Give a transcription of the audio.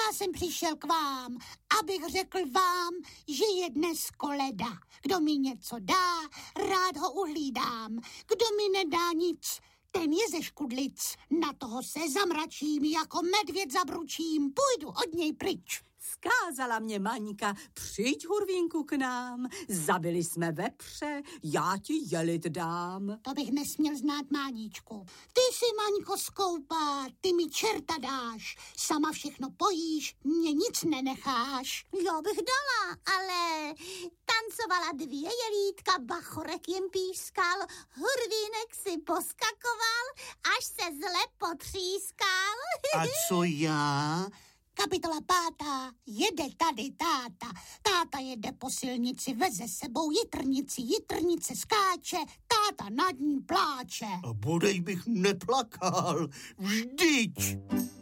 Já jsem přišel k vám, abych řekl vám, že je dnes koleda. Kdo mi něco dá, rád ho uhlídám. Kdo mi nedá nic, ten je ze Škudlic. Na toho se zamračím, jako medvěd zabručím. Půjdu od něj pryč. Zkázala mě Maňka, přijď, Hurvínku, k nám. Zabili jsme vepře, já ti jelit dám. To bych nesměl znát, Máničku. Ty si, Maňko, skoupá, ty mi čerta dáš. Sama všechno pojíš, mě nic nenecháš. Jo, bych dala, ale tancovala 2 jelítka, bachorek jim pískal, Hurvínek si poskakoval, až se zle potřískal. A co já? Kapitola 5. Jede tady táta. Táta jede po silnici, veze sebou jitrnici, jitrnice skáče, táta nad ní pláče. A bodej bych neplakal, vždyť.